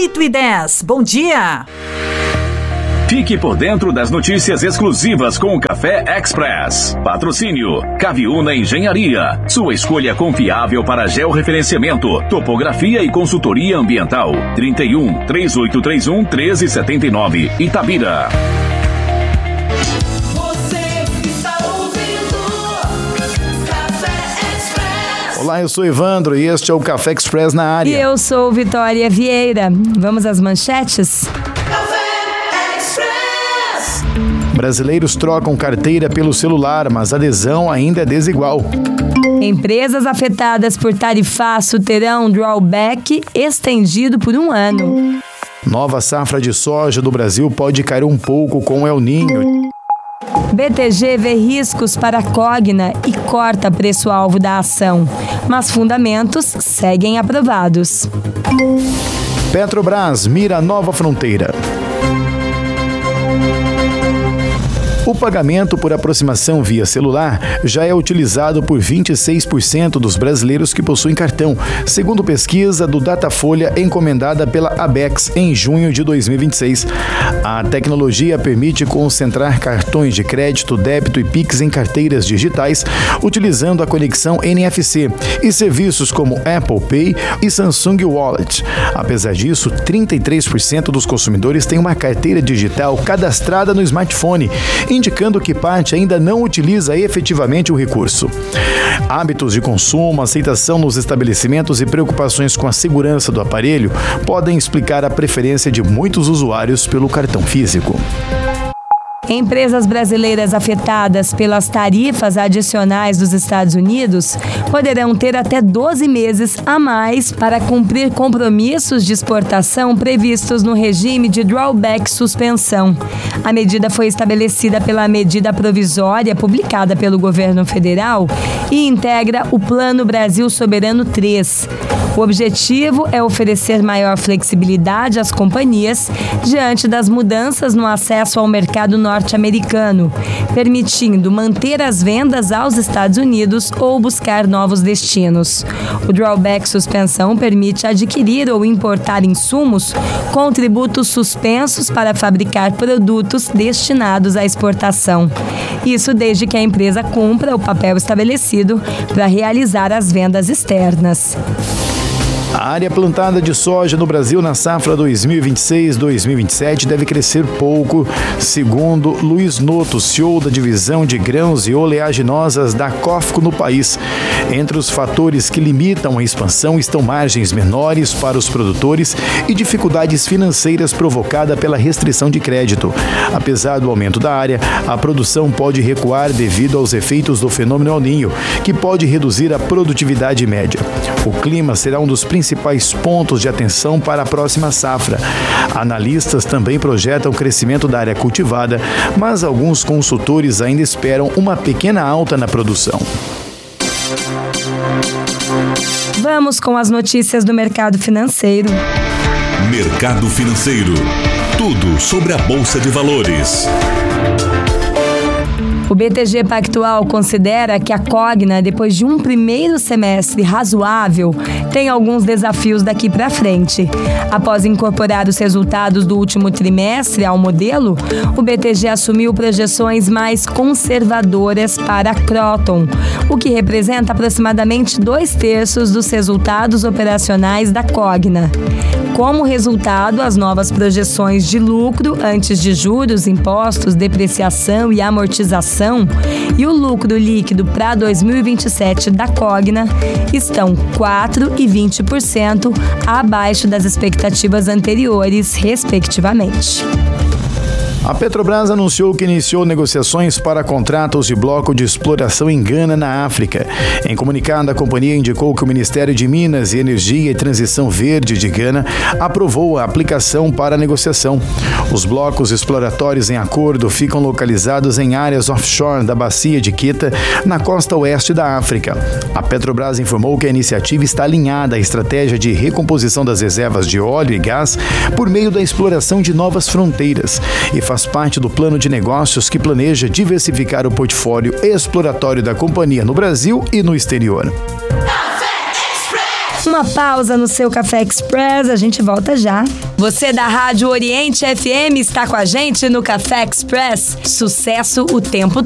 8h10. Bom dia! Fique por dentro das notícias exclusivas com o Café Express. Patrocínio Caviúna Engenharia. Sua escolha confiável para georreferenciamento, topografia e consultoria ambiental. 31-3831 1379. Itabira. Olá, eu sou Evandro e este é o Café Express na área. E eu sou Vitória Vieira. Vamos às manchetes? Brasileiros trocam carteira pelo celular, mas a adesão ainda é desigual. Empresas afetadas por tarifaço terão drawback estendido por 1 ano. Nova safra de soja do Brasil pode cair um pouco com El Niño. BTG vê riscos para a Cogna e corta preço-alvo da ação, mas fundamentos seguem aprovados. Petrobras mira nova fronteira. O pagamento por aproximação via celular já é utilizado por 26% dos brasileiros que possuem cartão, segundo pesquisa do Datafolha encomendada pela Abex em junho de 2026. A tecnologia permite concentrar cartões de crédito, débito e Pix em carteiras digitais, utilizando a conexão NFC e serviços como Apple Pay e Samsung Wallet. Apesar disso, 33% dos consumidores têm uma carteira digital cadastrada no smartphone, indicando que parte ainda não utiliza efetivamente o recurso. Hábitos de consumo, aceitação nos estabelecimentos e preocupações com a segurança do aparelho podem explicar a preferência de muitos usuários pelo cartão físico. Empresas brasileiras afetadas pelas tarifas adicionais dos Estados Unidos poderão ter até 12 meses a mais para cumprir compromissos de exportação previstos no regime de drawback suspensão. A medida foi estabelecida pela medida provisória publicada pelo governo federal e integra o Plano Brasil Soberano 3. O objetivo é oferecer maior flexibilidade às companhias diante das mudanças no acesso ao mercado norte-americano, permitindo manter as vendas aos Estados Unidos ou buscar novos destinos. O drawback suspensão permite adquirir ou importar insumos com tributos suspensos para fabricar produtos destinados à exportação. Isso desde que a empresa cumpra o papel estabelecido para realizar as vendas externas. A área plantada de soja no Brasil na safra 2026-2027 deve crescer pouco, segundo Luiz Noto, CEO da divisão de grãos e oleaginosas da COFCO no país. Entre os fatores que limitam a expansão estão margens menores para os produtores e dificuldades financeiras provocadas pela restrição de crédito. Apesar do aumento da área, a produção pode recuar devido aos efeitos do fenômeno El Niño, que pode reduzir a produtividade média. O clima será um dos principais pontos de atenção para a próxima safra. Analistas também projetam o crescimento da área cultivada, mas alguns consultores ainda esperam uma pequena alta na produção. Vamos com as notícias do mercado financeiro. Mercado financeiro. Tudo sobre a Bolsa de Valores. O BTG Pactual considera que a Cogna, depois de um primeiro semestre razoável, tem alguns desafios daqui para frente. Após incorporar os resultados do último trimestre ao modelo, o BTG assumiu projeções mais conservadoras para a Kroton, o que representa aproximadamente 2/3 dos resultados operacionais da Cogna. Como resultado, as novas projeções de lucro antes de juros, impostos, depreciação e amortização e o lucro líquido para 2027 da Cogna estão 4% e 20% abaixo das expectativas anteriores, respectivamente. A Petrobras anunciou que iniciou negociações para contratos de bloco de exploração em Gana, na África. Em comunicado, a companhia indicou que o Ministério de Minas e Energia e Transição Verde de Gana aprovou a aplicação para a negociação. Os blocos exploratórios em acordo ficam localizados em áreas offshore da bacia de Quetta, na costa oeste da África. A Petrobras informou que a iniciativa está alinhada à estratégia de recomposição das reservas de óleo e gás por meio da exploração de novas fronteiras e faz parte do plano de negócios que planeja diversificar o portfólio exploratório da companhia no Brasil e no exterior. Uma pausa no seu Café Express, a gente volta já. Você da Rádio Oriente FM está com a gente no Café Express. Sucesso o tempo todo.